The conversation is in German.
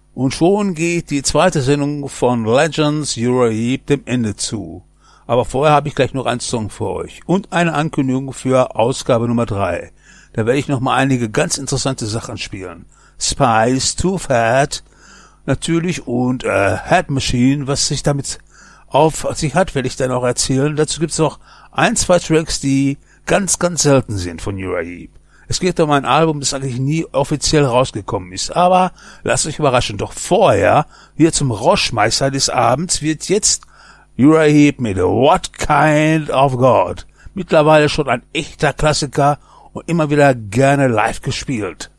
Und schon geht die zweite Sendung von Legends Uriah Heep dem Ende zu. Aber vorher habe ich gleich noch einen Song für euch und eine Ankündigung für Ausgabe Nummer 3. Da werde ich noch mal einige ganz interessante Sachen spielen. Spice, Too Fat, natürlich und Head Machine, was sich damit auf sich hat, werde ich dann auch erzählen. Dazu gibt es noch ein, zwei Tracks, die ganz, ganz selten sind von Uriah Heep. Es geht um ein Album, das eigentlich nie offiziell rausgekommen ist. Aber lasst euch überraschen. Doch vorher, hier zum Rauschmeister des Abends, wird jetzt Uriah Heep mit What Kind of God. Mittlerweile schon ein echter Klassiker und immer wieder gerne live gespielt.